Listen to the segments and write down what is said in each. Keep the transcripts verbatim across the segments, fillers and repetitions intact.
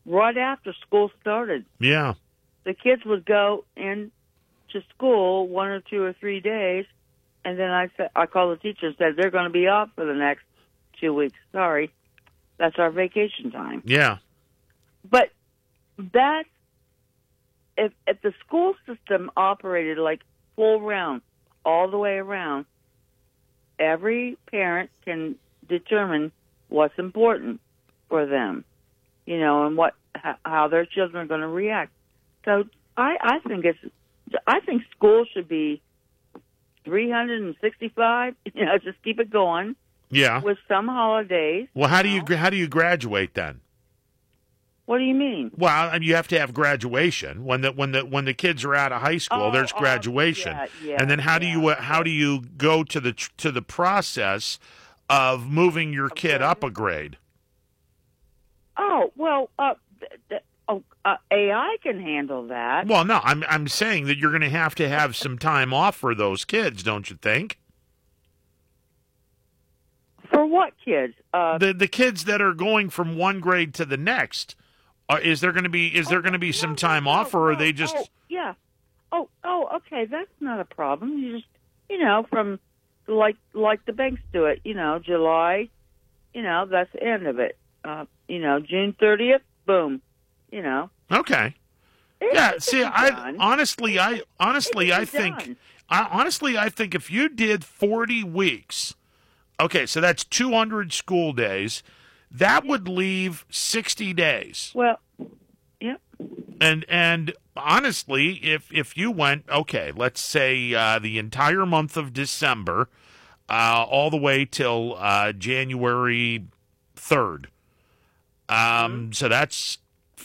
right after school started. Yeah. The kids would go in to school one or two or three days, and then I said, I called the teacher and said, they're going to be off for the next two weeks. Sorry. That's our vacation time. Yeah. But that's, if, if the school system operated like full round, all the way around, every parent can determine what's important for them, you know, and what how their children are going to react. So I, I think it's, I think school should be three hundred sixty-five. You know, just keep it going. Yeah. With some holidays. Well, how do you you know. how do you graduate then? What do you mean? Well, I mean, you have to have graduation when the when the when the kids are out of high school. Oh, there's oh, graduation, yeah, yeah, and then how do yeah, you uh, how do you go to the to the process of moving your kid up a grade? Oh well, uh, th- th- oh, uh, A I can handle that. Well, no, I'm I'm saying that you're going to have to have some time off for those kids, don't you think? For what kids? Uh, the the kids that are going from one grade to the next. Uh, is there going to be is there oh, going to be some no, time no, off, or are no, they just? Oh, yeah. Oh, oh, okay. That's not a problem. You just, you know, from like like the banks do it. You know, July. You know, that's the end of it. Uh, you know, June thirtieth. Boom. You know. Okay. It, Yeah. it See, I honestly, I honestly, I think, done. I honestly, I think if you did forty weeks, okay, so that's two hundred school days. That would leave sixty days. Well, yep. And and honestly, if if you went, okay, let's say uh, the entire month of December, uh, all the way till uh, January third. Um, mm-hmm. So that's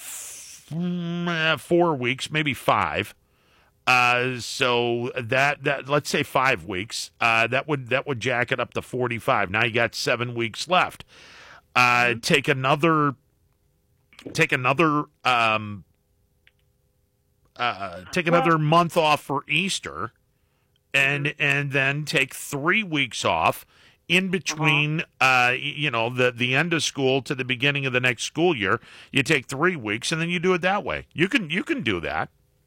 f- four weeks, maybe five. Uh, so that that let's say five weeks. Uh, that would that would jack it up to forty-five. Now you got seven weeks left. Uh, mm-hmm. Take another, take another, um, uh, take another well, month off for Easter, and mm-hmm. and then take three weeks off in between. Uh-huh. Uh, you know, the the end of school to the beginning of the next school year. You take three weeks, and then you do it that way. You can you can do that.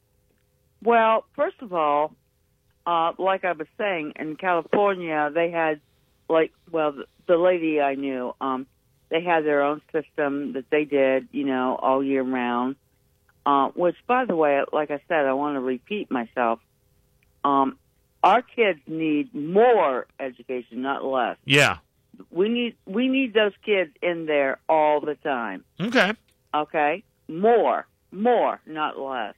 Well, first of all, uh, like I was saying, in California, they had like well, the, the lady I knew. Um, They had their own system that they did, you know, all year round. Uh, which, by the way, like I said, I want to repeat myself. Um, our kids need more education, not less. Yeah. We need we need those kids in there all the time. Okay. Okay? More. More, not less.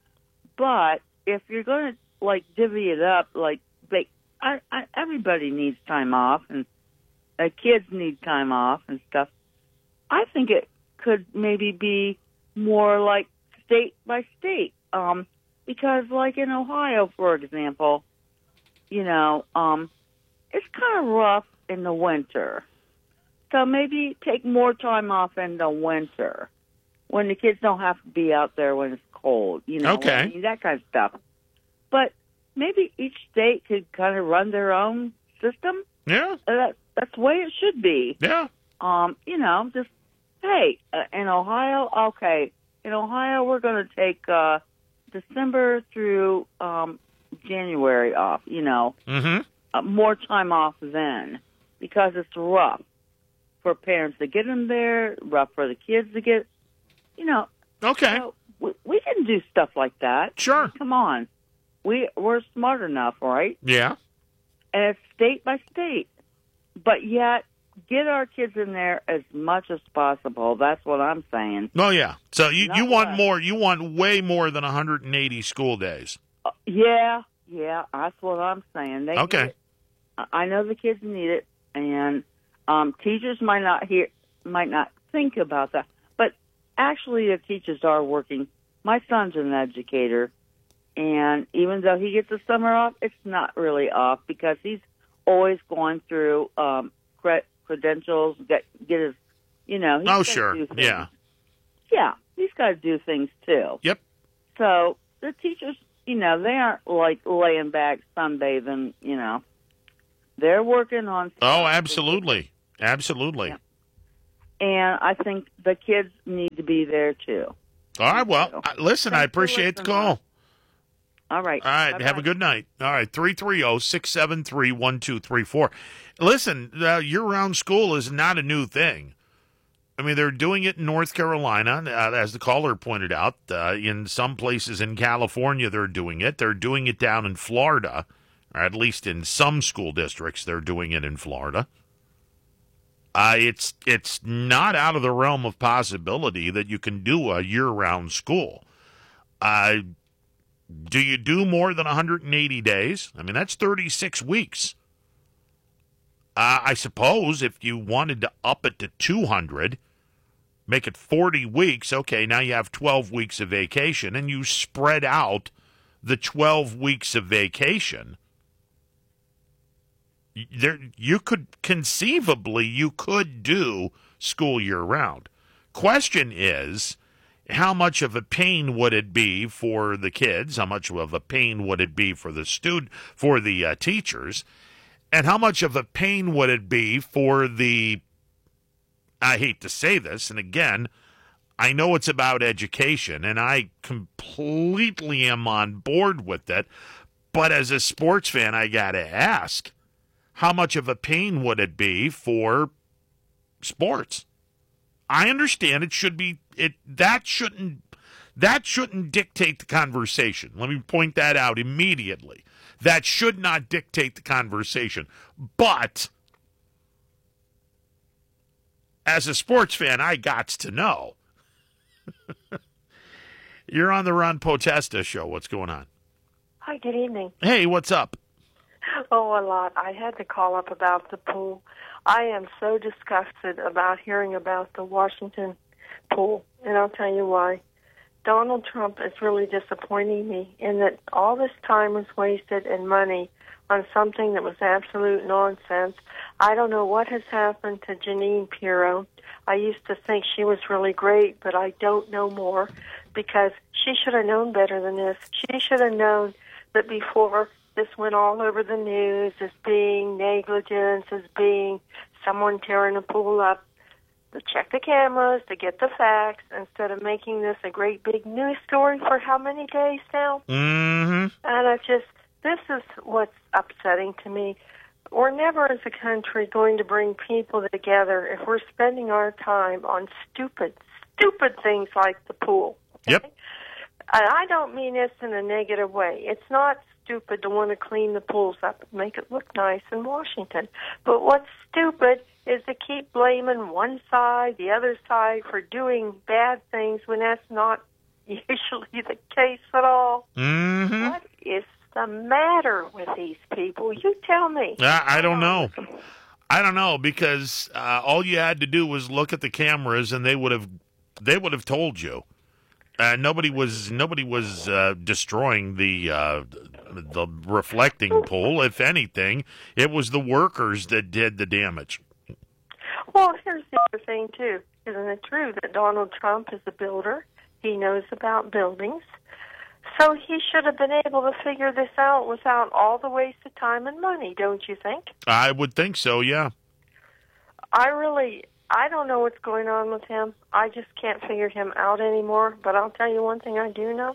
But if you're going to, like, divvy it up, like, they, I, I, everybody needs time off, and Uh, kids need time off and stuff. I think it could maybe be more like state by state. Um, because like in Ohio, for example, you know, um, it's kind of rough in the winter. So maybe take more time off in the winter when the kids don't have to be out there when it's cold, you know, okay. I mean, that kind of stuff. But maybe each state could kind of run their own system. Yeah. That, that's the way it should be. Yeah. Um, you know, just, hey, uh, in Ohio, okay, in Ohio we're going to take uh, December through um, January off, you know. Mm-hmm. Uh, more time off then because it's rough for parents to get them there, rough for the kids to get, you know. Okay. So we, we can do stuff like that. Sure. Come on. We, we're smart enough, right? Yeah. And it's state by state. But yet, get our kids in there as much as possible. That's what I'm saying. Oh, yeah. So you, you want less. more, you want way more than one hundred eighty school days. Uh, yeah, yeah, that's what I'm saying. They okay. Need it. I know the kids need it, and um, teachers might not hear, might not think about that. But actually, the teachers are working. My son's an educator, and even though he gets the summer off, it's not really off because he's always going through um, cre- credentials, get get his, you know. He's oh, sure, yeah, yeah. He's got to do things too. Yep. So the teachers, you know, they aren't like laying back sunbathing. You know, they're working on. Oh, absolutely, absolutely. Yeah. and I think the kids need to be there too. All right. Well, uh, listen, Thanks I appreciate the call. All right. All right. Bye-bye. Have a good night. All right. three three zero, six seven three, one two three four. Listen, uh, year-round school is not a new thing. I mean, they're doing it in North Carolina, uh, as the caller pointed out. Uh, in some places in California, they're doing it. They're doing it down in Florida, or at least in some school districts, they're doing it in Florida. Uh, it's it's not out of the realm of possibility that you can do a year-round school. Uh, do you do more than one hundred eighty days? I mean, that's thirty-six weeks. Uh, I suppose if you wanted to up it to two hundred, make it forty weeks, okay, now you have twelve weeks of vacation, and you spread out the twelve weeks of vacation. There, you could conceivably, you could do school year round. Question is, how much of a pain would it be for the kids? How much of a pain would it be for the stud, for the uh, teachers? And how much of a pain would it be for the, I hate to say this, and again, I know it's about education, and I completely am on board with it, but as a sports fan, I got to ask, how much of a pain would it be for sports? I understand it should be, it that shouldn't, that shouldn't dictate the conversation. Let me point that out immediately. That should not dictate the conversation. But as a sports fan, I gots to know. You're on the Ron Potesta show. What's going on? Hi, good evening. Hey, what's up? Oh, a lot. I had to call up about the pool. I am so disgusted about hearing about the Washington pool, and I'll tell you why. Donald Trump is really disappointing me in that all this time was wasted and money on something that was absolute nonsense. I don't know what has happened to Jeanine Pirro. I used to think she was really great, but I don't know more because she should have known better than this. She should have known that before this went all over the news as being negligence, as being someone tearing a pool up, to check the cameras, to get the facts, instead of making this a great big news story for how many days now? Mm-hmm. And I just, this is what's upsetting to me. We're never as a country going to bring people together if we're spending our time on stupid, stupid things like the pool. Okay? Yep. And I don't mean this in a negative way. It's not stupid to want to clean the pools up and make it look nice in Washington. But what's stupid is to keep blaming one side, the other side, for doing bad things when that's not usually the case at all. Mm-hmm. What is the matter with these people? You tell me. I, I don't know. I don't know because uh, all you had to do was look at the cameras, and they would have they would have told you. Uh, nobody was nobody was uh, destroying the uh, the reflecting pool. If anything, it was the workers that did the damage. Well, here's the other thing, too. Isn't it true that Donald Trump is a builder? He knows about buildings. So he should have been able to figure this out without all the waste of time and money, don't you think? I would think so, yeah. I really, I don't know what's going on with him. I just can't figure him out anymore. But I'll tell you one thing I do know.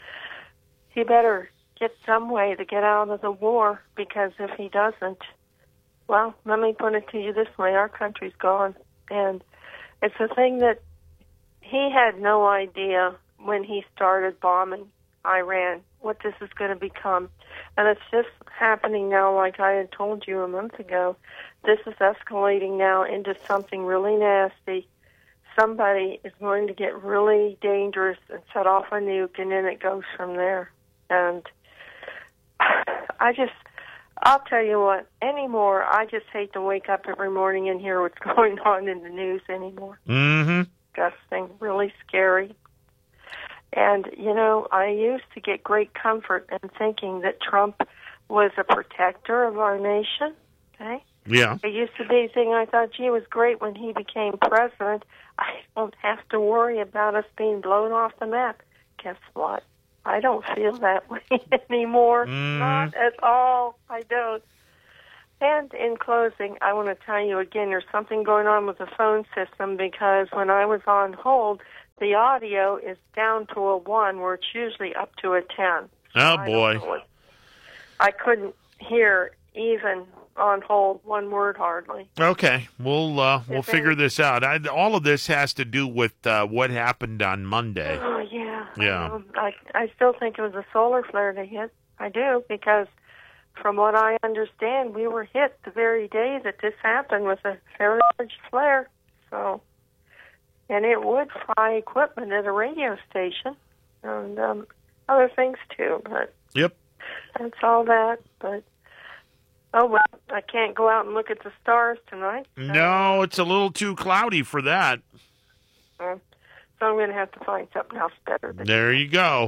He better get some way to get out of the war, because if he doesn't, well, let me put it to you this way. Our country's gone. And it's a thing that he had no idea when he started bombing Iran what this is going to become. And it's just happening now, like I had told you a month ago. This is escalating now into something really nasty. Somebody is going to get really dangerous and set off a nuke, and then it goes from there. And I just... I'll tell you what, anymore, I just hate to wake up every morning and hear what's going on in the news anymore. Mm-hmm. Disgusting, really scary. And, you know, I used to get great comfort in thinking that Trump was a protector of our nation, okay? Yeah. It used to be a thing I thought, gee, it was great when he became president. I don't have to worry about us being blown off the map. Guess what? I don't feel that way anymore. Mm. Not at all. I don't. And in closing, I want to tell you again, there's something going on with the phone system because when I was on hold, the audio is down to a one where it's usually up to a ten. Oh, I boy. don't know what- I couldn't hear even on hold one word hardly. Okay, we'll uh, we'll If figure any- this out. I, all of this has to do with uh, what happened on Monday. Oh, yeah. Yeah. Um, I, I still think it was a solar flare that hit. I do, because from what I understand, we were hit the very day that this happened with a very large flare. So, and it would fry equipment at a radio station and um, other things too. But Yep. that's all that. But oh well, I can't go out and look at the stars tonight. No, it's a little too cloudy for that. Uh, so I'm going to have to find something else better. Than There you go.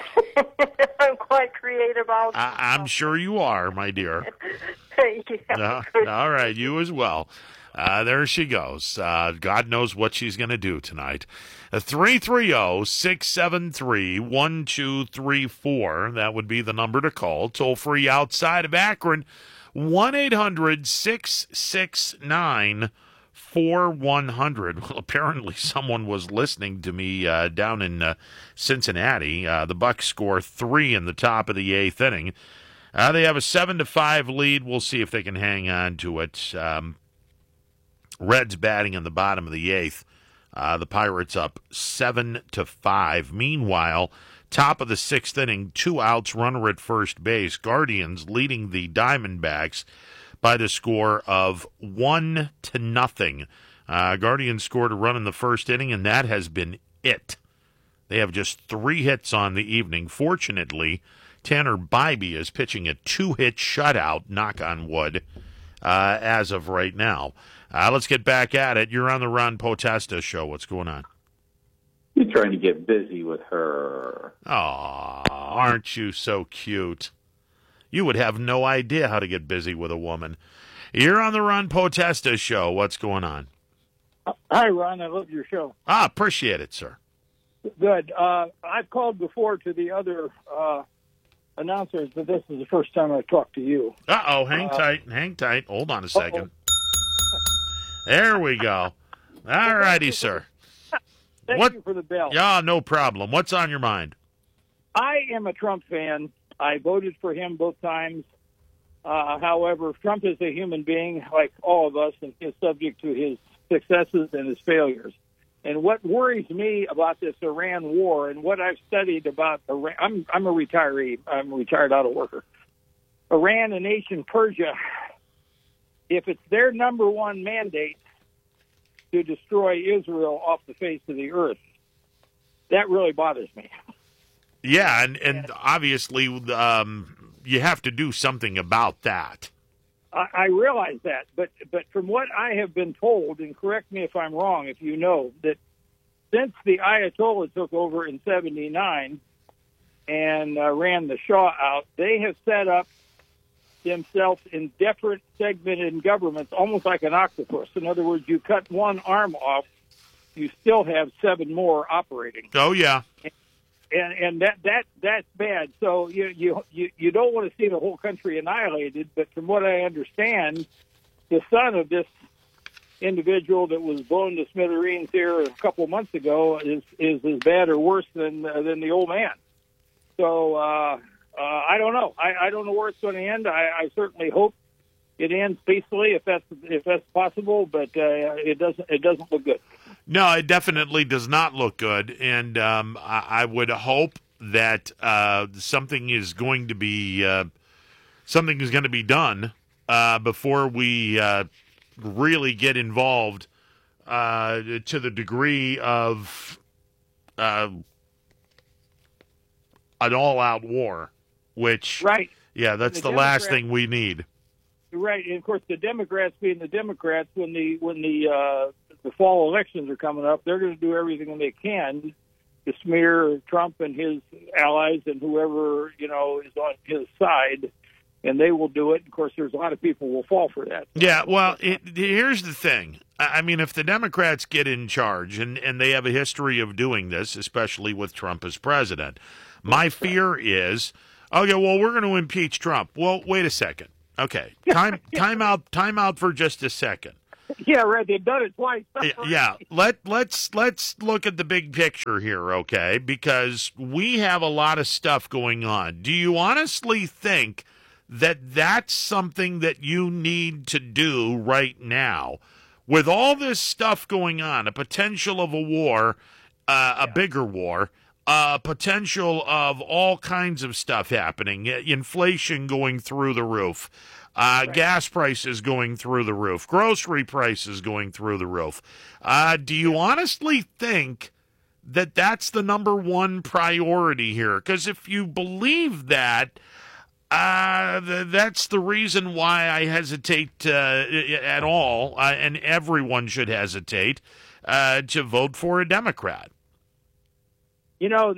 I'm quite creative. I'll I, I'm sure you are, my dear. yeah. Uh, all right, you as well. Uh, there she goes. Uh, God knows what she's going to do tonight. Uh, three three zero, six seven three, one two three four. That would be the number to call. Toll free outside of Akron. one eight hundred, six six nine, four one hundred. Well, apparently someone was listening to me uh, down in uh, Cincinnati. Uh, the Bucks score three in the top of the eighth inning. Uh, they have a seven to five lead. We'll see if they can hang on to it. Um, Reds batting in the bottom of the eighth. Uh, the Pirates up seven to five. Meanwhile, top of the sixth inning, two outs, runner at first base. Guardians leading the Diamondbacks by the score of one to nothing. Uh, Guardians scored a run in the first inning, and that has been it. They have just three hits on the evening. Fortunately, Tanner Bybee is pitching a two-hit shutout, knock on wood, uh, as of right now. Uh, let's get back at it. You're on the Ron Potesta show. What's going on? You're trying to get busy with her. Aw, aren't you so cute? You would have no idea how to get busy with a woman. You're on the Ron Potesta show. What's going on? Hi, Ron. I love your show. Ah, appreciate it, sir. Good. Uh, I've called before to the other uh, announcers, but this is the first time I've talked to you. Uh-oh, hang Uh, tight, hang tight. Hold on a second. There we go. All righty, sir. Thank What- you for the bell. Yeah, no problem. What's on your mind? I am a Trump fan. I voted for him both times. Uh, however, Trump is a human being like all of us and is subject to his successes and his failures. And what worries me about this Iran war and what I've studied about Iran, I'm, I'm a retiree. I'm a retired auto worker. Iran, a nation, Persia, if it's their number one mandate to destroy Israel off the face of the earth, that really bothers me. Yeah, and, and obviously um, you have to do something about that. I, I realize that, but but from what I have been told, and correct me if I'm wrong, if you know, that since the Ayatollah took over in seventy-nine and uh, ran the Shah out, they have set up themselves in different segmented governments, almost like an octopus. In other words, you cut one arm off, you still have seven more operating. Oh, yeah. And and that, that that's bad. So you you you you don't want to see the whole country annihilated. But from what I understand, the son of this individual that was blown to smithereens here a couple months ago is is as bad or worse than uh, than the old man. So uh, uh, I don't know. I, I don't know where it's going to end. I, I certainly hope it ends peacefully if that's if that's possible. But uh, it doesn't it doesn't look good. No, it definitely does not look good, and um, I, I would hope that uh, something is going to be uh, something is going to be done uh, before we uh, really get involved uh, to the degree of uh, an all-out war. Which, Right. yeah, that's the, The last Democrats- thing we need. Right, and of course the Democrats, being the Democrats, when the when the uh, the fall elections are coming up, they're going to do everything they can to smear Trump and his allies and whoever you know is on his side, and they will do it. Of course, there's a lot of people who will fall for that. Yeah, well, it, here's the thing. I I mean, if the Democrats get in charge, and, and they have a history of doing this, especially with Trump as president, my fear is, okay, well, we're going to impeach Trump. Well, wait a second. Okay. Time time out time out for just a second. Yeah, right. They've done it twice. Yeah, let let's let's look at the big picture here, okay? Because we have a lot of stuff going on. Do you honestly think that that's something that you need to do right now? With all this stuff going on, a potential of a war, uh, a bigger war, uh, potential of all kinds of stuff happening, inflation going through the roof, uh, right. gas prices going through the roof, grocery prices going through the roof. Uh, do you honestly think that that's the number one priority here? Because if you believe that, Uh, th- that's the reason why I hesitate uh, at all, uh, and everyone should hesitate uh, to vote for a Democrat. You know,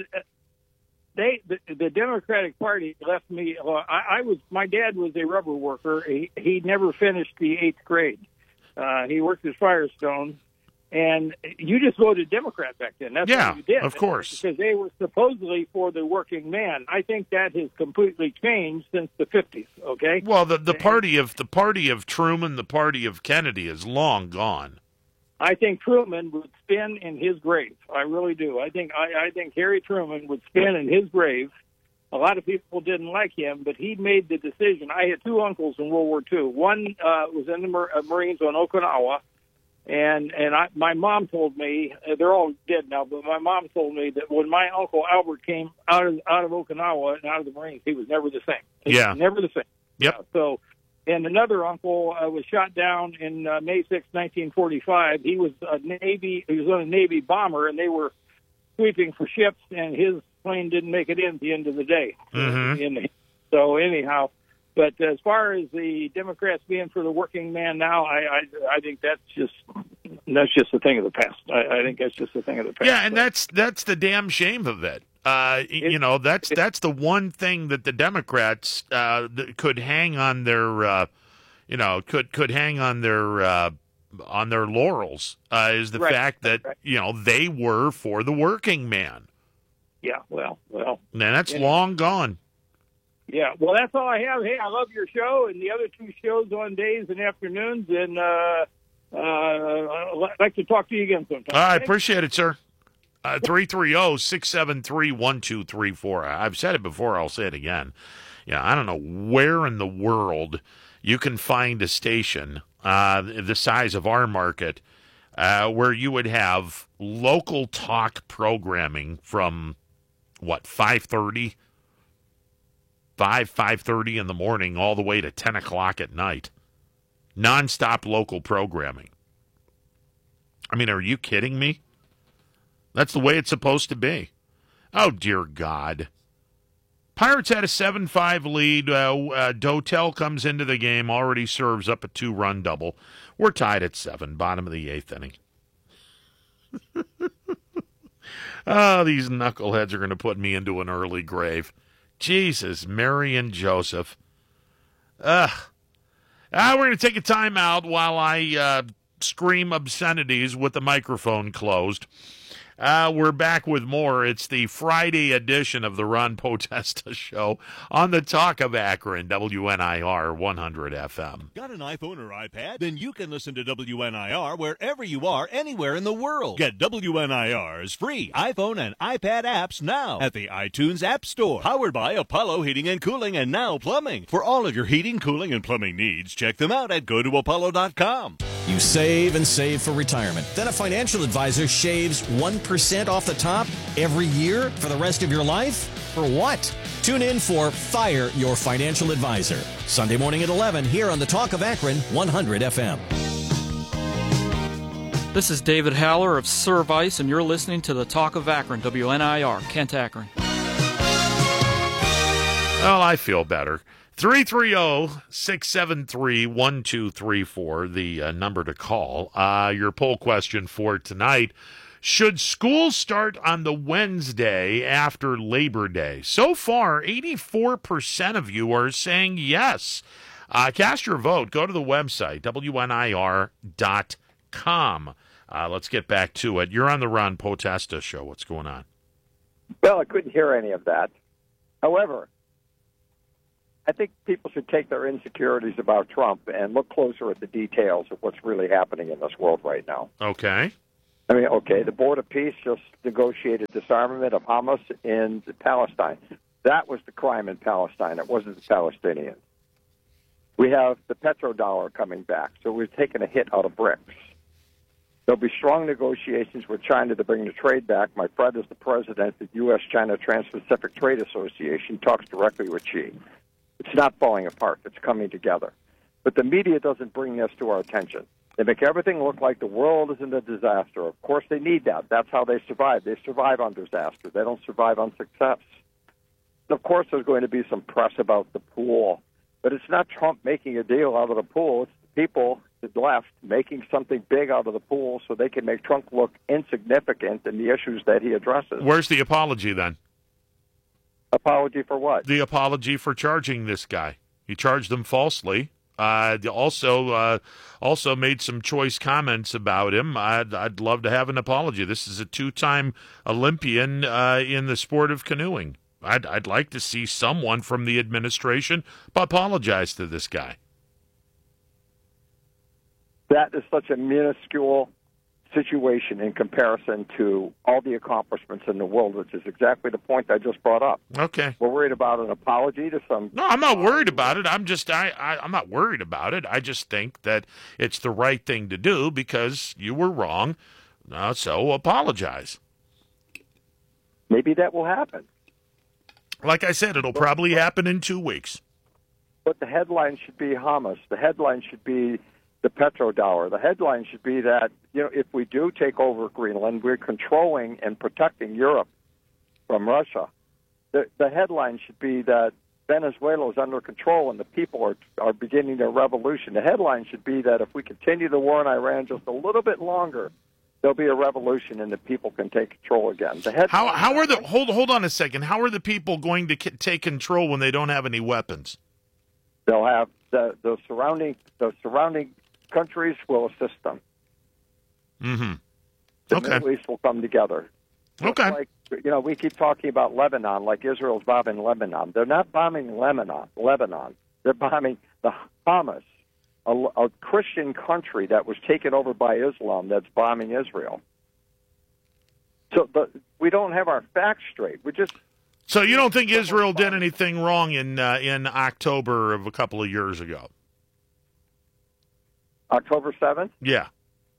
they the, the Democratic Party left me. Uh, I, I was my dad was a rubber worker. He he never finished the eighth grade. Uh, he worked at Firestone. And you just voted Democrat back then. That's yeah, what you did. Of course. Because they were supposedly for the working man. I think that has completely changed since the fifties, okay? Well, the, the party of the party of Truman, the party of Kennedy is long gone. I think Truman would spin in his grave. I really do. I think I, I think Harry Truman would spin in his grave. A lot of people didn't like him, but he made the decision. I had two uncles in World War Two. One uh, was in the Mar- uh, Marines on Okinawa. And and I, my mom told me, uh, they're all dead now, but my mom told me that when my Uncle Albert came out of out of Okinawa and out of the Marines, he was never the same. He yeah. was never the same. Yep. Uh, so, and another uncle uh, was shot down in uh, May sixth, nineteen forty-five. He was a Navy, he was on a Navy bomber, and they were sweeping for ships, and his plane didn't make it in at the end of the day. Mm-hmm. In the, so anyhow. But as far as the Democrats being for the working man now, I, I, I think that's just that's just a thing of the past. I, I think that's just a thing of the past. Yeah, and that's that's the damn shame of it. Uh, it you know, that's it, that's the one thing that the Democrats uh, could hang on their, uh, you know, could could hang on their uh, on their laurels uh, is the right, fact that right. you know they were for the working man. Yeah, well, well, and that's anyway. long gone. Yeah, well, that's all I have. Hey, I love your show and the other two shows on days and afternoons, and uh, uh, I'd like to talk to you again sometime. I right, appreciate it, sir. Uh, three three zero, six seven three, one two three four. I've said it before. I'll say it again. Yeah, I don't know where in the world you can find a station uh, the size of our market uh, where you would have local talk programming from, what, five thirty? five, five thirty in the morning all the way to ten o'clock at night. Nonstop local programming. I mean, are you kidding me? That's the way it's supposed to be. Oh, dear God. Pirates had a seven five lead. Uh, uh, Dotel comes into the game, already serves up a two-run double. We're tied at seven, bottom of the eighth inning. Oh, these knuckleheads are going to put me into an early grave. Jesus, Mary and Joseph. Ugh. Ah, we're going to take a time out while I uh, scream obscenities with the microphone closed. Uh, we're back with more. It's the Friday edition of the Ron Potesta Show on the Talk of Akron, W N I R one hundred F M. Got an iPhone or iPad? Then you can listen to W N I R wherever you are, anywhere in the world. Get W N I R's free iPhone and iPad apps now at the iTunes App Store. Powered by Apollo Heating and Cooling and Now Plumbing. For all of your heating, cooling, and plumbing needs, check them out at go to apollo dot com. You save and save for retirement. Then a financial advisor shaves one percent off the top every year for the rest of your life? For what? Tune in for Fire Your Financial Advisor. Sunday morning at eleven here on the Talk of Akron, one hundred F M. This is David Haller of Service, and you're listening to the Talk of Akron, W N I R, Kent Akron. Well, I feel better. three three zero, six seven three, one two three four, the uh, number to call. Uh, your poll question for tonight: should school start on the Wednesday after Labor Day? So far, eighty-four percent of you are saying yes. Uh, cast your vote. Go to the website, W N I R dot com. Uh, let's get back to it. You're on the Ron Potesta Show. What's going on? Well, I couldn't hear any of that. However, I think people should take their insecurities about Trump and look closer at the details of what's really happening in this world right now. Okay. I mean, okay, the Board of Peace just negotiated disarmament of Hamas in Palestine. That was the crime in Palestine. It wasn't the Palestinians. We have the petrodollar coming back, so we've taken a hit out of BRICS. There'll be strong negotiations with China to bring the trade back. My friend is the president of the U S China Trans-Pacific Trade Association, talks directly with Xi. It's not falling apart. It's coming together. But the media doesn't bring this to our attention. They make everything look like the world is in a disaster. Of course, they need that. That's how they survive. They survive on disaster. They don't survive on success. Of course, there's going to be some press about the pool. But it's not Trump making a deal out of the pool. It's the people that left making something big out of the pool so they can make Trump look insignificant in the issues that he addresses. Where's the apology then? Apology for what? The apology for charging this guy. He charged him falsely. Uh, also, uh, also made some choice comments about him. I'd, I'd love to have an apology. This is a two-time Olympian uh, in the sport of canoeing. I'd, I'd like to see someone from the administration apologize to this guy. That is such a minuscule situation in comparison to all the accomplishments in the world, which is exactly the point I just brought up. Okay. We're worried about an apology to some... No, I'm not worried about it. I'm just, I, I, I'm not worried about it. I just think that it's the right thing to do because you were wrong. Uh, so apologize. Maybe that will happen. Like I said, it'll probably happen in two weeks. But the headline should be Hamas. The headline should be the petrodollar. The headline should be that, you know, if we do take over Greenland, we're controlling and protecting Europe from Russia. The, the headline should be that Venezuela is under control and the people are, are beginning their revolution. The headline should be that if we continue the war in Iran just a little bit longer, there'll be a revolution and the people can take control again. The headline, how how are the hold hold on a second? How are the people going to k- take control when they don't have any weapons? They'll have the the surrounding the surrounding countries will assist them. Mm-hmm. The Okay. Middle East will come together. Just Okay. Like, you know, we keep talking about Lebanon, like Israel's bombing Lebanon. They're not bombing Lebanon. Lebanon. They're bombing the Hamas, a, a Christian country that was taken over by Islam that's bombing Israel. So the, we don't have our facts straight. We just So you don't think Israel did anything wrong in uh, in October of a couple of years ago? October seventh? Yeah.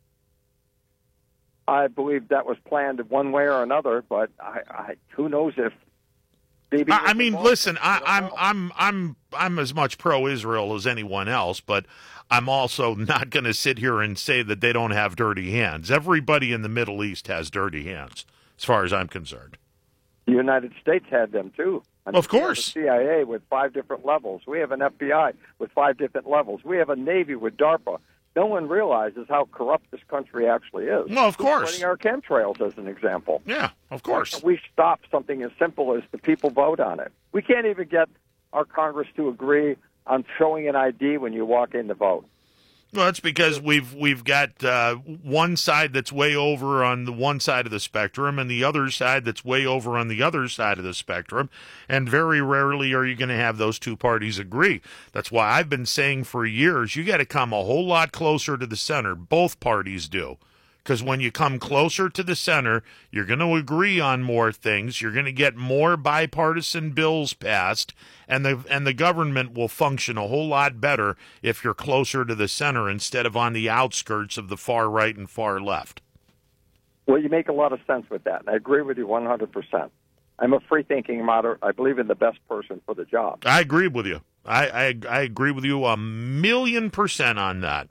I believe that was planned one way or another, but I, I who knows if Bibi I, I was mean, involved. listen, I, I don't I'm know. I'm I'm I'm as much pro-Israel as anyone else, but I'm also not going to sit here and say that they don't have dirty hands. Everybody in the Middle East has dirty hands, as far as I'm concerned. The United States had them too. I mean, Of course. we have a C I A with five different levels. We have an F B I with five different levels. We have a Navy with DARPA. No one realizes how corrupt this country actually is. Well, of Who's course. Running our chemtrails as an example. Yeah, of course. Why can't we stop something as simple as the people vote on it? We can't even get our Congress to agree on showing an I D when you walk in to vote. Well, that's because we've we've got uh, one side that's way over on the one side of the spectrum and the other side that's way over on the other side of the spectrum, and very rarely are you going to have those two parties agree. That's why I've been saying for years, you got to come a whole lot closer to the center. Both parties do. Because when you come closer to the center, you're going to agree on more things. You're going to get more bipartisan bills passed, and the and the government will function a whole lot better if you're closer to the center instead of on the outskirts of the far right and far left. Well, you make a lot of sense with that, and I agree with you one hundred percent. I'm a free-thinking moderate. I believe in the best person for the job. I agree with you. I I, I agree with you a million percent on that.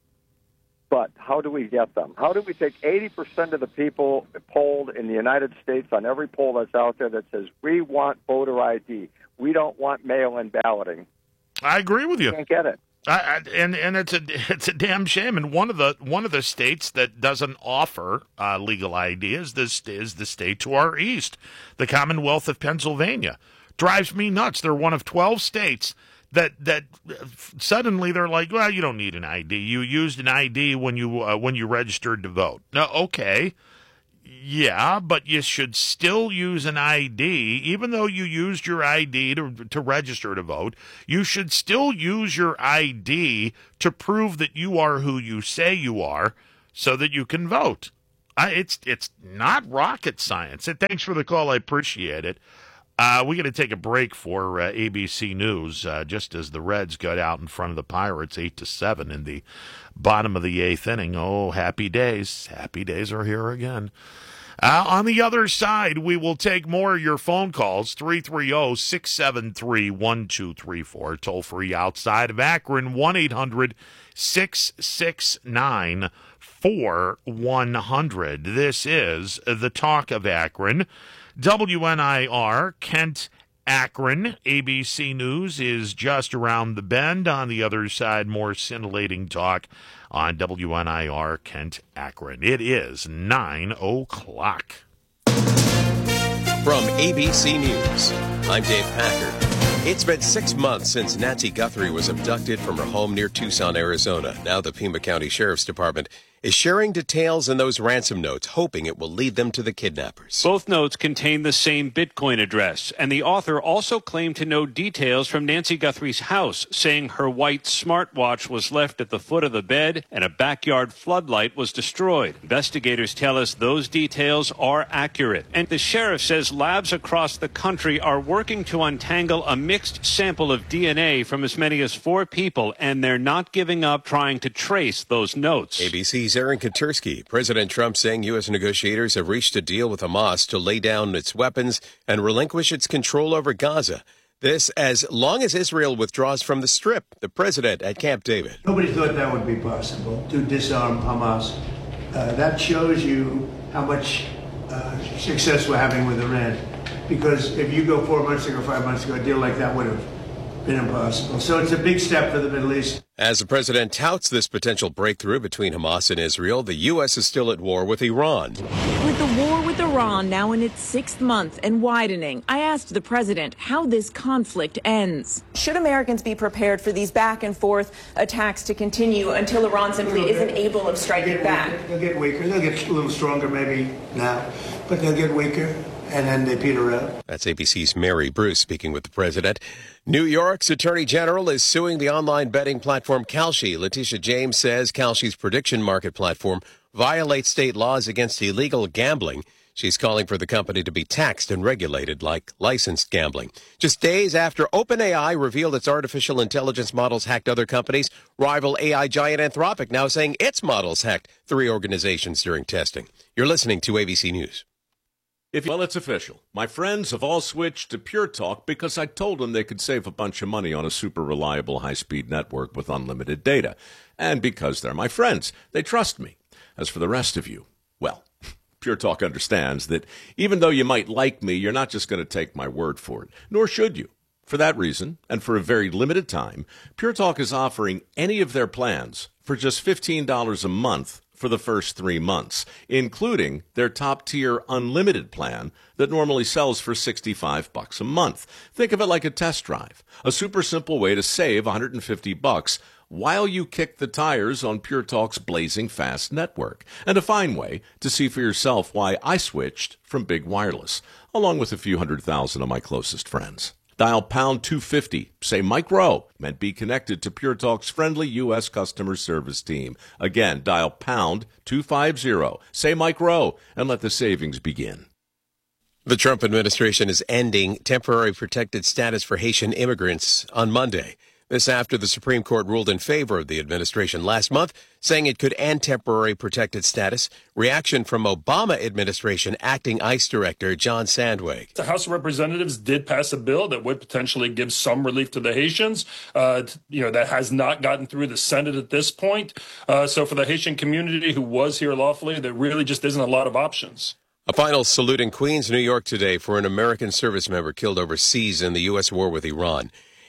But how do we get them? How do we take eighty percent of the people polled in the United States on every poll that's out there that says, we want voter I D, we don't want mail-in balloting? I agree with you. Can't get it. I, I, and and it's a it's a damn shame. And one of the one of the states that doesn't offer uh, legal I D is this is the state to our east, the Commonwealth of Pennsylvania. Drives me nuts. They're one of twelve states that that suddenly they're like, well, you don't need an I D. You used an I D when you uh, when you registered to vote. No, okay. Yeah, but you should still use an I D. Even though you used your I D to, to register to vote, you should still use your I D to prove that you are who you say you are so that you can vote. I, it's it's not rocket science. And thanks for the call. I appreciate it. Uh, we got to take a break for uh, A B C News, uh, just as the Reds got out in front of the Pirates eight to seven in the bottom of the eighth inning. Oh, happy days. Happy days are here again. Uh, on the other side, we will take more of your phone calls, three three zero, six seven three, one two three four, toll free outside of Akron, one eight hundred, six six nine, four one zero zero. This is the Talk of Akron. W N I R, Kent, Akron. A B C News is just around the bend. On the other side, more scintillating talk on W N I R, Kent, Akron. It is nine o'clock. From A B C News, I'm Dave Packer. It's been six months since Nancy Guthrie was abducted from her home near Tucson, Arizona. Now the Pima County Sheriff's Department is sharing details in those ransom notes, hoping it will lead them to the kidnappers. Both notes contain the same Bitcoin address, and the author also claimed to know details from Nancy Guthrie's house, saying her white smartwatch was left at the foot of the bed and a backyard floodlight was destroyed. Investigators tell us those details are accurate, and the sheriff says labs across the country are working to untangle a mixed sample of D N A from as many as four people, and they're not giving up trying to trace those notes. A B C's Aaron Katersky. President Trump saying U S negotiators have reached a deal with Hamas to lay down its weapons and relinquish its control over Gaza. This as long as Israel withdraws from the Strip. The president at Camp David. Nobody thought that would be possible, to disarm Hamas. Uh, that shows you how much uh, success we're having with Iran. Because if you go four months ago, five months ago, a deal like that would have been impossible. So it's a big step for the Middle East. As the president touts this potential breakthrough between Hamas and Israel, the U S is still at war with Iran. With the war with Iran now in its sixth month and widening, I asked the president how this conflict ends. Should Americans be prepared for these back and forth attacks to continue until Iran simply isn't able of striking back? They'll get weaker. They'll get a little stronger maybe now, but they'll get weaker. And then they peter out. That's A B C's Mary Bruce speaking with the president. New York's Attorney General is suing the online betting platform Kalshi. Letitia James says Kalshi's prediction market platform violates state laws against illegal gambling. She's calling for the company to be taxed and regulated like licensed gambling. Just days after OpenAI revealed its artificial intelligence models hacked other companies, rival A I giant Anthropic now saying its models hacked three organizations during testing. You're listening to A B C News. If, well, it's official. My friends have all switched to Pure Talk because I told them they could save a bunch of money on a super reliable high-speed network with unlimited data. And because they're my friends, they trust me. As for the rest of you, well, Pure Talk understands that even though you might like me, you're not just going to take my word for it, nor should you. For that reason, and for a very limited time, Pure Talk is offering any of their plans for just fifteen dollars a month for the first three months, including their top-tier unlimited plan that normally sells for sixty-five bucks a month. Think of it like a test drive, a super simple way to save one hundred fifty bucks while you kick the tires on Pure Talk's blazing fast network, and a fine way to see for yourself why I switched from Big Wireless, along with a few hundred thousand of my closest friends. Dial pound two fifty, say Mike Rowe, and be connected to Pure Talk's friendly U S customer service team. Again, dial pound two fifty, say Mike Rowe, and let the savings begin. The Trump administration is ending temporary protected status for Haitian immigrants on Monday. This after the Supreme Court ruled in favor of the administration last month, saying it could end temporary protected status. Reaction from Obama administration acting ICE director John Sandweg. The House of Representatives did pass a bill that would potentially give some relief to the Haitians. Uh, you know, that has not gotten through the Senate at this point. Uh, so for the Haitian community who was here lawfully, there really just isn't a lot of options. A final salute in Queens, New York today for an American service member killed overseas in the U S war with Iran.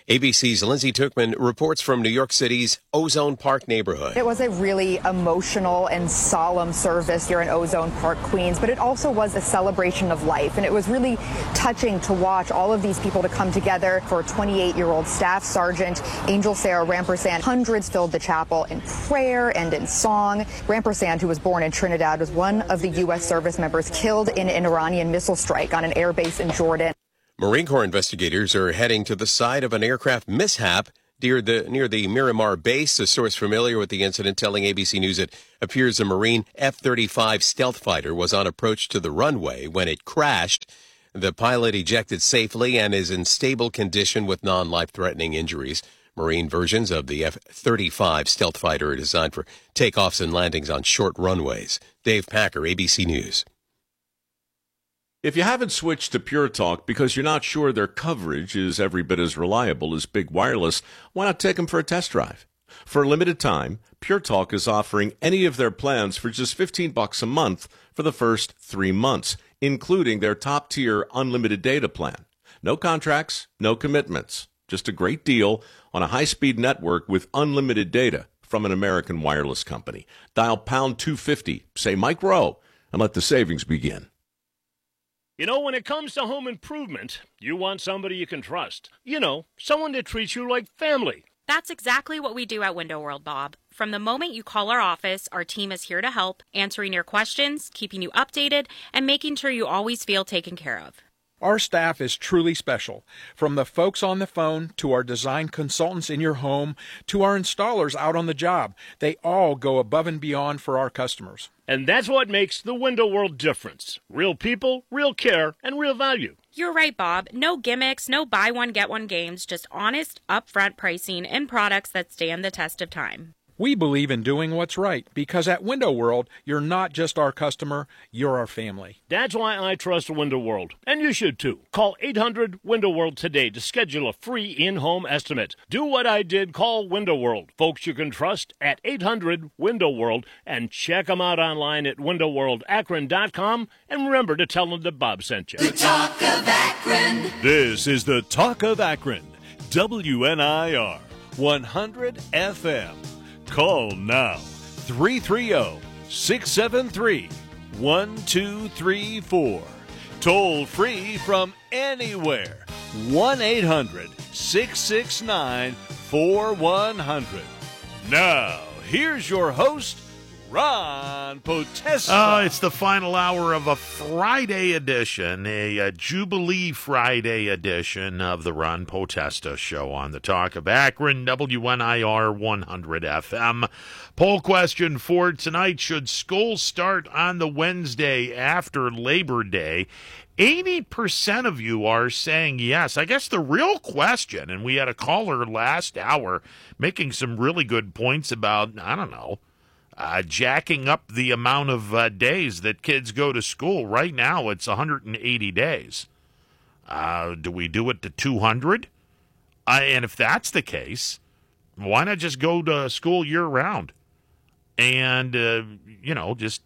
A B C's Lindsay Tuchman reports from New York City's Ozone Park neighborhood. It was a really emotional and solemn service here in Ozone Park, Queens, but it also was a celebration of life. And it was really touching to watch all of these people to come together. For twenty-eight-year-old Staff Sergeant Angel Sarah Rampersand, hundreds filled the chapel in prayer and in song. Rampersand, who was born in Trinidad, was one of the U S service members killed in an Iranian missile strike on an air base in Jordan. Marine Corps investigators are heading to the site of an aircraft mishap near the near the Miramar base. A source familiar with the incident telling A B C News it appears a Marine F thirty-five stealth fighter was on approach to the runway when it crashed. The pilot ejected safely and is in stable condition with non-life-threatening injuries. Marine versions of the F thirty-five stealth fighter are designed for takeoffs and landings on short runways. Dave Packer, A B C News. If you haven't switched to Pure Talk because you're not sure their coverage is every bit as reliable as Big Wireless, why not take them for a test drive? For a limited time, Pure Talk is offering any of their plans for just fifteen bucks a month for the first three months, including their top-tier unlimited data plan. No contracts, no commitments. Just a great deal on a high-speed network with unlimited data from an American wireless company. Dial pound two fifty, say Mike Rowe, and let the savings begin. You know, when it comes to home improvement, you want somebody you can trust. You know, someone that treats you like family. That's exactly what we do at Window World, Bob. From the moment you call our office, our team is here to help, answering your questions, keeping you updated, and making sure you always feel taken care of. Our staff is truly special. From the folks on the phone to our design consultants in your home to our installers out on the job, they all go above and beyond for our customers. And that's what makes the Window World difference. Real people, real care, and real value. You're right, Bob. No gimmicks, no buy one, get one games, just honest, upfront pricing and products that stand the test of time. We believe in doing what's right because at Window World, you're not just our customer, you're our family. That's why I trust Window World, and you should too. Call eight hundred Window World today to schedule a free in-home estimate. Do what I did, call Window World. Folks you can trust at eight hundred Window World, and check them out online at window world akron dot com, and remember to tell them that Bob sent you. The Talk of Akron. This is the Talk of Akron, W N I R, one hundred F M. Call now, three three zero, six seven three, one two three four. Toll free from anywhere, one eight hundred, six six nine, four one zero zero. Now, here's your host, Ron Potesta. Uh, it's the final hour of a Friday edition, a, a Jubilee Friday edition of the Ron Potesta Show on the Talk of Akron, W N I R one hundred F M. Poll question for tonight: should school start on the Wednesday after Labor Day? eighty percent of you are saying yes. I guess the real question, and we had a caller last hour making some really good points about, I don't know, Uh, jacking up the amount of uh, days that kids go to school. Right now, it's one hundred eighty days. Uh, do we do it to two hundred? Uh, and if that's the case, why not just go to school year-round? And, uh, you know, just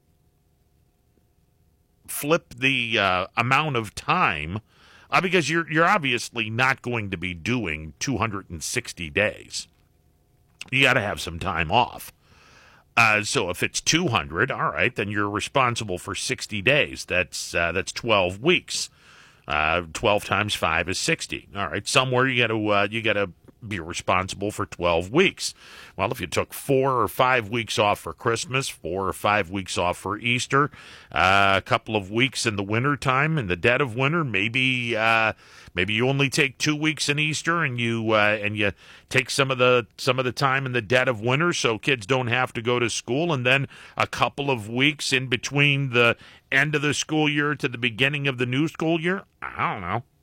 flip the uh, amount of time, uh, because you're, you're obviously not going to be doing two hundred sixty days. You got to have some time off. Uh, so if it's two hundred, all right, then you're responsible for sixty days. That's uh, that's twelve weeks. Uh, twelve times five is sixty. All right, somewhere you got to uh, you got to be responsible for twelve weeks. Well, if you took four or five weeks off for Christmas, four or five weeks off for Easter, uh, a couple of weeks in the wintertime, in the dead of winter, maybe uh, maybe you only take two weeks in Easter and you uh, and you take some of the some of the time in the dead of winter so kids don't have to go to school, and then a couple of weeks in between the end of the school year to the beginning of the new school year. I don't know.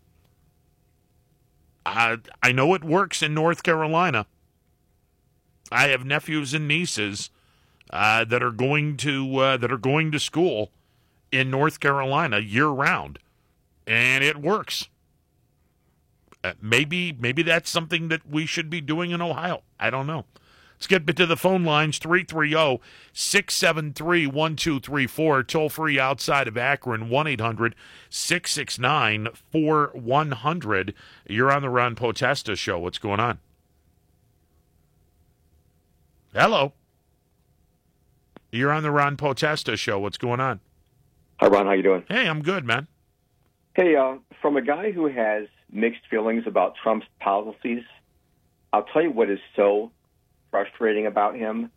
I, I know it works in North Carolina. I have nephews and nieces uh, that are going to uh, that are going to school in North Carolina year round, and it works. Uh, maybe maybe that's something that we should be doing in Ohio. I don't know. Let's get to the phone lines, three three zero, six seven three, one two three four, toll free outside of Akron, one eight hundred, six six nine, four one zero zero. You're on the Ron Potesta Show. What's going on? Hello. You're on the Ron Potesta Show. What's going on? Hi, Ron. How you doing? Hey, I'm good, man. Hey, uh, from a guy who has mixed feelings about Trump's policies, I'll tell you what is so frustrating about him.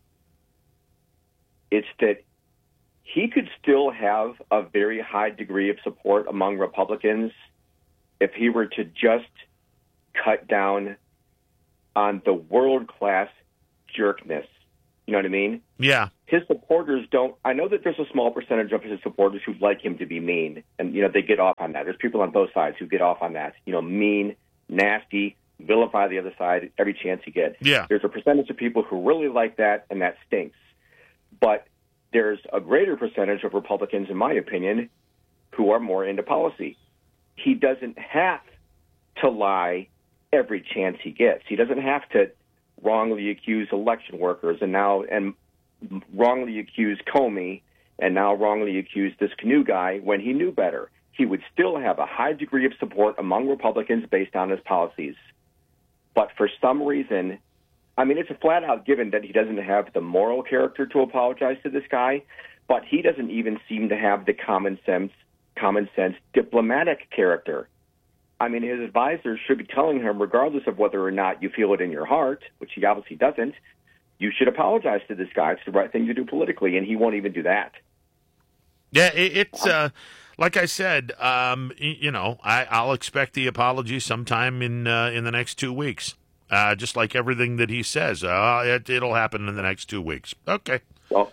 It's that he could still have a very high degree of support among Republicans if he were to just cut down on the world-class jerkness. You know what I mean? Yeah. His supporters don't. I know that there's a small percentage of his supporters who like him to be mean, and, you know, they get off on that. There's people on both sides who get off on that. You know, mean, nasty, vilify the other side every chance you get. Yeah. There's a percentage of people who really like that, and that stinks. But there's a greater percentage of Republicans, in my opinion, who are more into policy. He doesn't have to lie every chance he gets. He doesn't have to wrongly accuse election workers and now and wrongly accuse Comey and now wrongly accuse this Canoe guy when he knew better. He would still have a high degree of support among Republicans based on his policies. But for some reason, I mean, it's a flat-out given that he doesn't have the moral character to apologize to this guy, but he doesn't even seem to have the common sense, common sense diplomatic character. I mean, his advisors should be telling him, regardless of whether or not you feel it in your heart, which he obviously doesn't, you should apologize to this guy. It's the right thing to do politically, and he won't even do that. Yeah, it, it's uh, like I said. Um, you know, I, I'll expect the apology sometime in uh, in the next two weeks. Uh, just like everything that he says, uh, it, it'll happen in the next two weeks. Okay. Well,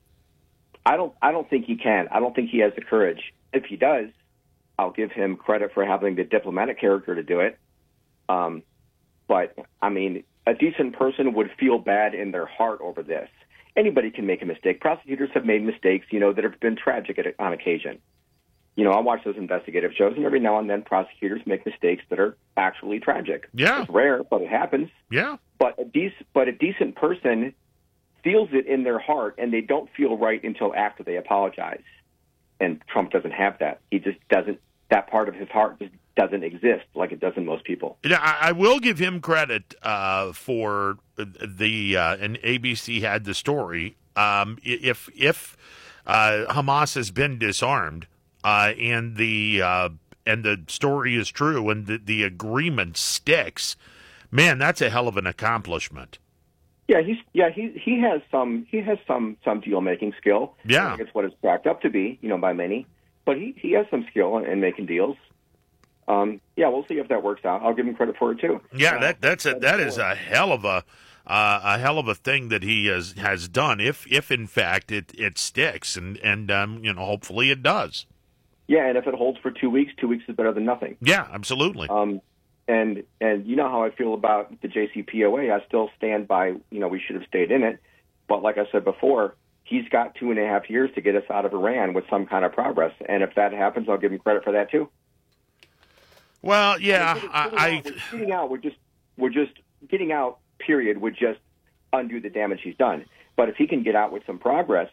I don't. I don't think he can. I don't think he has the courage. If he does, I'll give him credit for having the diplomatic character to do it. Um, but, I mean, a decent person would feel bad in their heart over this. Anybody can make a mistake. Prosecutors have made mistakes, you know, that have been tragic at, on occasion. You know, I watch those investigative shows, and every now and then prosecutors make mistakes that are actually tragic. Yeah. It's rare, but it happens. Yeah. But a, dec- but a decent person feels it in their heart, and they don't feel right until after they apologize. And Trump doesn't have that. He just doesn't. That part of his heart just doesn't exist like it does in most people. Yeah, I, I will give him credit uh, for the uh, and A B C had the story. Um, if if uh, Hamas has been disarmed uh, and the uh, and the story is true and the, the agreement sticks, man, that's a hell of an accomplishment. Yeah, he's yeah he he has some he has some some deal making skill. Yeah, I think it's what it's cracked up to be, you know, by many. But he, he has some skill in, in making deals. Um, yeah, we'll see if that works out. I'll give him credit for it too. Yeah, that that's a, that is a hell of a uh, a hell of a thing that he has has done. If if in fact it, it sticks, and and um, you know, hopefully it does. Yeah, and if it holds for two weeks, two weeks is better than nothing. Yeah, absolutely. Um, and and you know how I feel about the J C P O A. I still stand by. You know, we should have stayed in it. But like I said before, he's got two and a half years to get us out of Iran with some kind of progress. And if that happens, I'll give him credit for that too. Well, yeah, I, mean, getting, out, I, getting out, we're just, we're just getting out. Period would just undo the damage he's done. But if he can get out with some progress,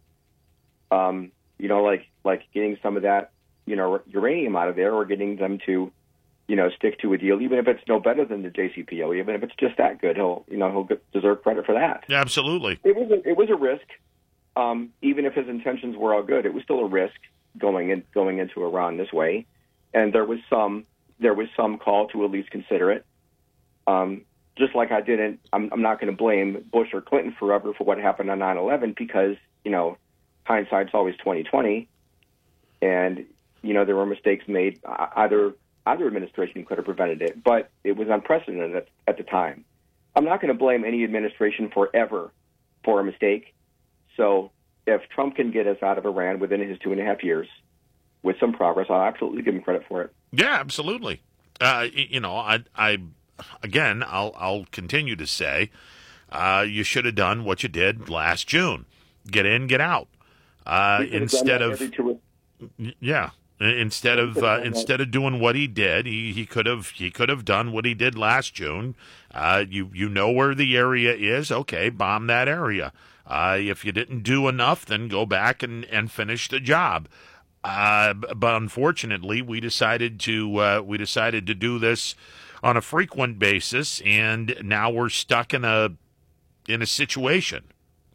um, you know, like like getting some of that, you know, uranium out of there, or getting them to, you know, stick to a deal, even if it's no better than the J C P O, even if it's just that good, he'll, you know, he'll get, deserve credit for that. Yeah, absolutely. It was a, it was a risk. Um, even if his intentions were all good, it was still a risk going in, going into Iran this way, and there was some there was some call to at least consider it. Um, just like I didn't, I'm, I'm not going to blame Bush or Clinton forever for what happened on nine eleven because, you know, hindsight's always twenty twenty, and you know there were mistakes made. Either either administration could have prevented it, but it was unprecedented at, at the time. I'm not going to blame any administration forever for a mistake. So if Trump can get us out of Iran within his two and a half years with some progress, I'll absolutely give him credit for it. Yeah, absolutely. Uh, you know, I, I, again, I'll, I'll continue to say, uh, you should have done what you did last June: get in, get out, uh, instead of, two, yeah, Instead of uh, instead of doing what he did, he, he could have he could have done what he did last June. Uh, you you know where the area is, okay? Bomb that area. Uh, if you didn't do enough, then go back and, and finish the job. Uh, but unfortunately, we decided to uh, we decided to do this on a frequent basis, and now we're stuck in a in a situation.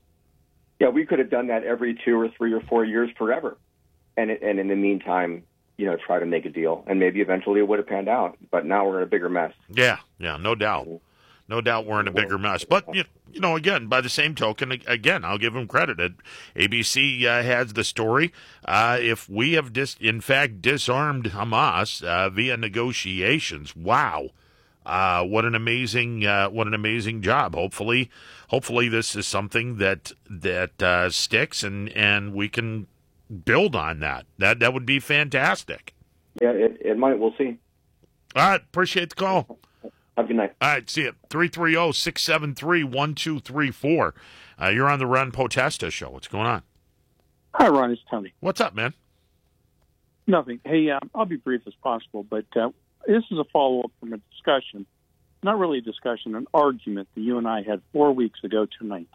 Yeah, we could have done that every two or three or four years forever. And and in the meantime, you know, try to make a deal, and maybe eventually it would have panned out. But now we're in a bigger mess. Yeah, yeah, no doubt, no doubt we're in a bigger mess. But you, you know, again, by the same token, again, I'll give them credit. A B C uh, has the story. Uh, if we have, dis- in fact, disarmed Hamas uh, via negotiations, wow, uh, what an amazing, uh, what an amazing job. Hopefully, hopefully, this is something that that uh, sticks, and and we can build on that. That that would be fantastic. Yeah, it, it might. We'll see. All right. Appreciate the call. Have a good night. All right. See you. three three zero, six seven three, one two three four. Uh, you're on the Ron Potesta show. What's going on? Hi, Ron. It's Tony. What's up, man? Nothing. Hey, um, I'll be brief as possible, but uh, this is a follow-up from a discussion. Not really a discussion, an argument that you and I had four weeks ago tonight.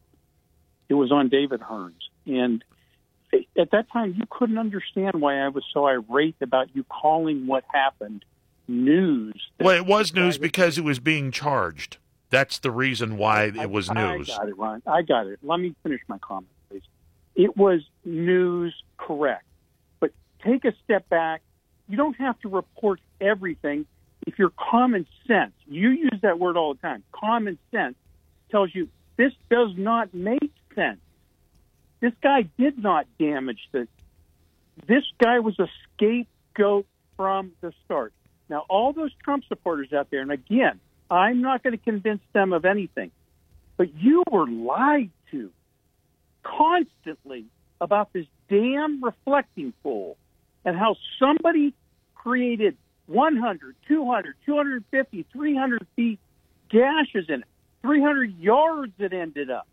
It was on David Hearns. And at that time, you couldn't understand why I was so irate about you calling what happened news. Well, it was news because it was being charged. That's the reason why it was news. I got it, Ron. I got it. Let me finish my comment, please. It was news, correct. But take a step back. You don't have to report everything. If your common sense, you use that word all the time, common sense tells you this does not make sense. This guy did not damage the. This guy was a scapegoat from the start. Now, all those Trump supporters out there, and again, I'm not going to convince them of anything, but you were lied to constantly about this damn reflecting pool and how somebody created one hundred, two hundred, two hundred fifty, three hundred feet gashes in it, three hundred yards it ended up.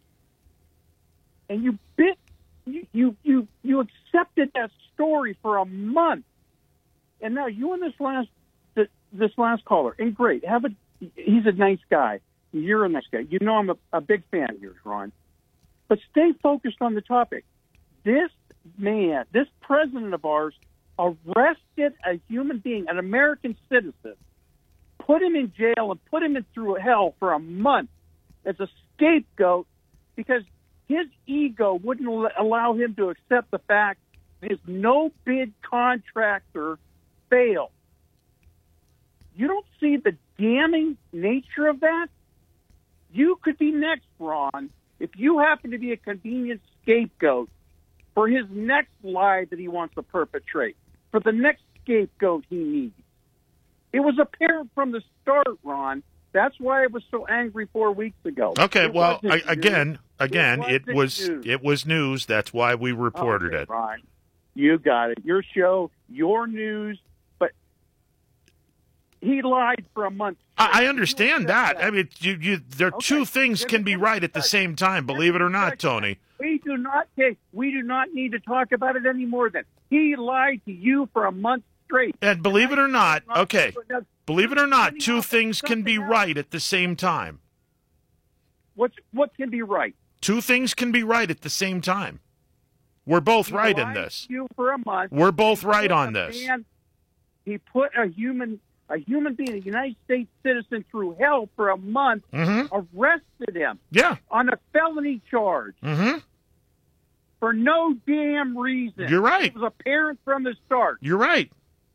And you bit, you, you, you, you accepted that story for a month. And now you and this last, this, this last caller, and great, have a, he's a nice guy. You're a nice guy. You know I'm a, a big fan of yours, Ron. But stay focused on the topic. This man, this president of ours, arrested a human being, an American citizen, put him in jail and put him in through hell for a month as a scapegoat because his ego wouldn't allow him to accept the fact that his no-bid contractor failed. You don't see the damning nature of that? You could be next, Ron, if you happen to be a convenient scapegoat for his next lie that he wants to perpetrate, for the next scapegoat he needs. It was apparent from the start, Ron. That's why I was so angry four weeks ago. Okay, it well, I, again, news. again, it, it was news. it was news. That's why we reported okay, it. Ron, you got it. Your show, your news, but he lied for a month. I, I understand that. that. I mean, you, you, there okay. two things can be right at the same time. Believe it or not, Tony. We do not take. We do not need to talk about it anymore. Then he lied to you for a month straight. And believe it or not, okay. Believe it or not, two things can be right at the same time. What's what can be right? Two things can be right at the same time. We're both he right lied in this. To you for a month. We're both right on this. Man, he put a human, a human being, a United States citizen, through hell for a month. Mm-hmm. Arrested him. Yeah. On a felony charge. Mm-hmm. For no damn reason. You're right. It was apparent from the start. You're right.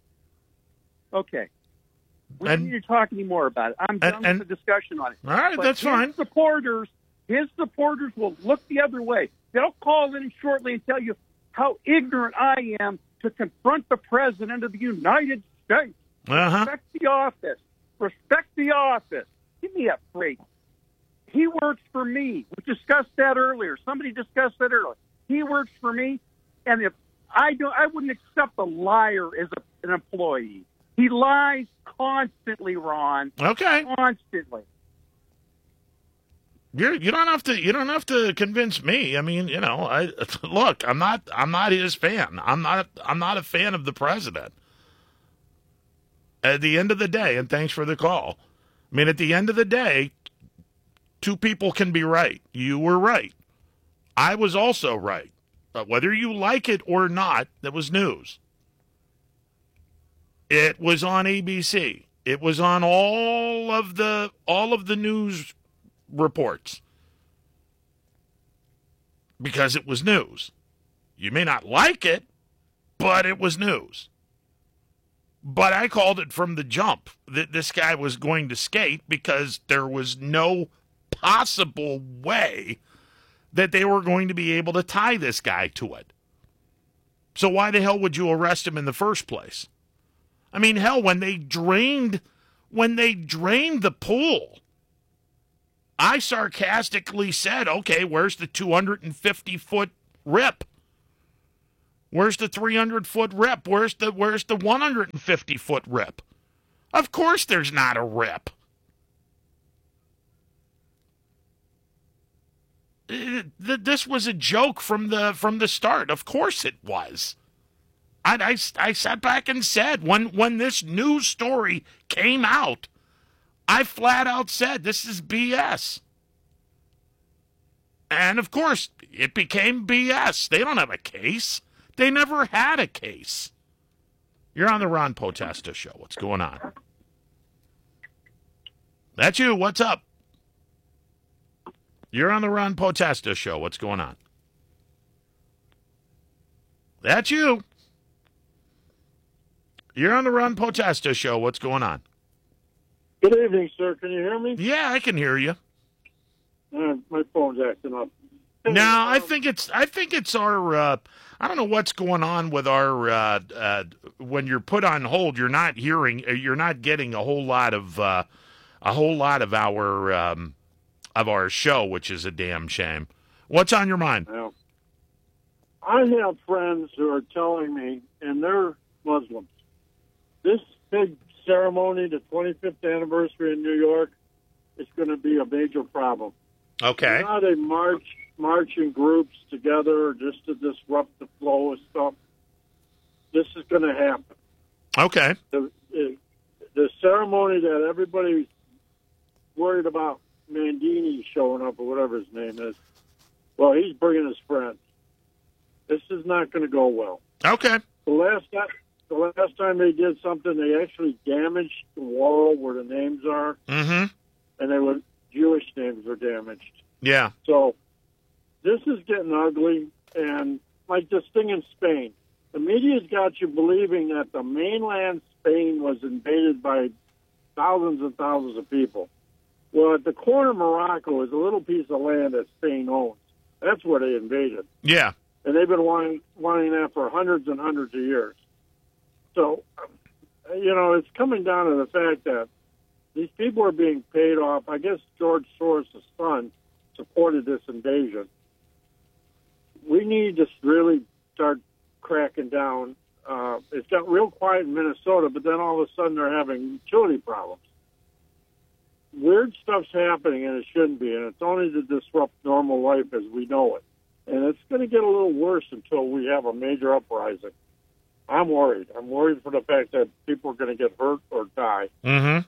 Okay. We and, don't need to talk anymore about it. I'm done and, and, with the discussion on it. All right, but that's his fine. Supporters, his supporters will look the other way. They'll call in shortly and tell you how ignorant I am to confront the President of the United States. Uh-huh. Respect the office. Respect the office. Give me a break. He works for me. We discussed that earlier. Somebody discussed that earlier. He works for me, and if I don't, I wouldn't accept a liar as a, an employee. He lies constantly, Ron. Okay. Constantly. You're, you don't have to. You don't have to convince me. I mean, you know, I look. I'm not. I'm not his fan. I'm not. I'm not a fan of the president. At the end of the day, and thanks for the call. I mean, at the end of the day, two people can be right. You were right. I was also right. But whether you like it or not, that was news. It was on A B C. It was on all of the all of the news reports. Because it was news. You may not like it, but it was news. But I called it from the jump that this guy was going to skate because there was no possible way that they were going to be able to tie this guy to it. So why the hell would you arrest him in the first place? I mean, hell, when they drained, when they drained the pool, I sarcastically said, okay, where's the two hundred fifty foot rip? Where's the three hundred foot rip? Where's the, where's the one hundred fifty foot rip? Of course there's not a rip. This was a joke from the from the start. Of course it was. I, I, I sat back and said, when, when this news story came out, I flat out said, this is B S. And, of course, it became B S. They don't have a case. They never had a case. You're on the Ron Potesta Show. What's going on? That's you. What's up? You're on the Ron Potesta Show. What's going on? That's you. You're on the Ron Potesta Show. What's going on? Good evening, sir. Can you hear me? Yeah, I can hear you. Uh, my phone's acting up. No, I think it's. I think it's our. Uh, I don't know what's going on with our. Uh, uh, when you're put on hold, you're not hearing. You're not getting a whole lot of. Uh, a whole lot of our. Um, of our show, which is a damn shame. What's on your mind? Well, I have friends who are telling me, and they're Muslims, this big ceremony, the twenty-fifth anniversary in New York, is going to be a major problem. Okay. Now they march, march in groups together just to disrupt the flow of stuff. This is going to happen. Okay. The, the ceremony that everybody's worried about, Mandini showing up or whatever his name is, well, he's bringing his friends. This is not going to go well. Okay. The last time, the last time they did something, they actually damaged the wall where the names are, mm-hmm. and they were Jewish names were damaged. Yeah. So this is getting ugly, and like this thing in Spain, the media's got you believing that the mainland Spain was invaded by thousands and thousands of people. Well, at the corner of Morocco is a little piece of land that Spain owns. That's where they invaded. Yeah. And they've been wanting, wanting that for hundreds and hundreds of years. So, you know, it's coming down to the fact that these people are being paid off. I guess George Soros' son supported this invasion. We need to really start cracking down. Uh, it's got real quiet in Minnesota, but then all of a sudden they're having utility problems. Weird stuff's happening, and it shouldn't be, and it's only to disrupt normal life as we know it. And it's going to get a little worse until we have a major uprising. I'm worried. I'm worried for the fact that people are going to get hurt or die. Mm-hmm.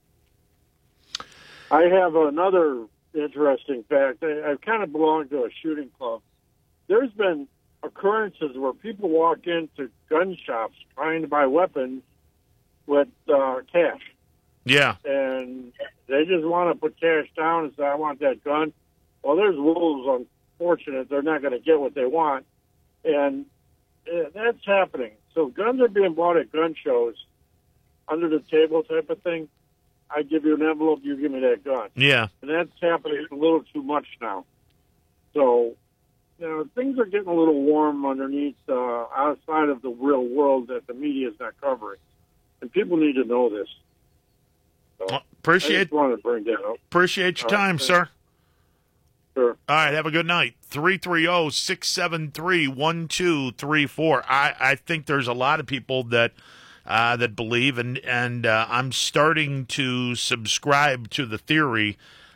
I have another interesting fact. I, I kind of belong to a shooting club. There's been occurrences where people walk into gun shops trying to buy weapons with uh, cash. Yeah. And they just want to put cash down and say, I want that gun. Well, there's rules. Unfortunate. They're not going to get what they want. And uh, that's happening. So guns are being bought at gun shows, under the table type of thing. I give you an envelope, you give me that gun. Yeah. And that's happening a little too much now. So, you know, things are getting a little warm underneath, uh, outside of the real world that the media is not covering. And people need to know this. So well, appreciate, I just wanted to bring that up. Appreciate your All time, right, sir. Sure. All right, have a good night. three three zero, six seven three, one two three four. I, I think there's a lot of people that uh, that believe, and, and uh, I'm starting to subscribe to the theory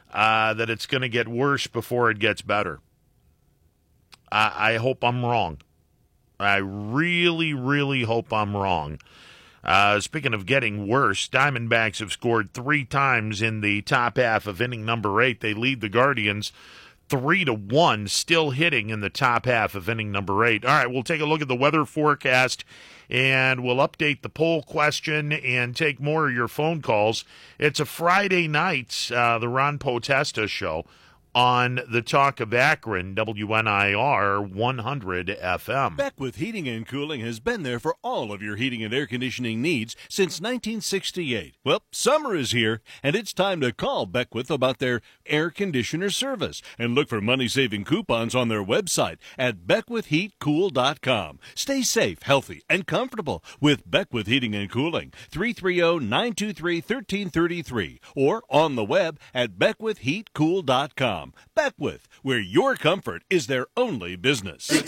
uh, that it's going to get worse before it gets better. I, I hope I'm wrong. I really, really hope I'm wrong. Uh, speaking of getting worse, Diamondbacks have scored three times in the top half of inning number eight. They lead the Guardians three to one, still hitting in the top half of inning number eight. All right, we'll take a look at the weather forecast, and we'll update the poll question and take more of your phone calls. It's a Friday night, uh, the Ron Potesta Show on the Talk of Akron, W N I R one hundred F M. Beckwith Heating and Cooling has been there for all of your heating and air conditioning needs since nineteen sixty-eight. Well, summer is here, and it's time to call Beckwith about their air conditioner service and look for money-saving coupons on their website at beckwith heat cool dot com. Stay safe, healthy, and comfortable with Beckwith Heating and Cooling, three three zero, nine two three, one three three three, or on the web at beckwith heat cool dot com. Beckwith, where your comfort is their only business.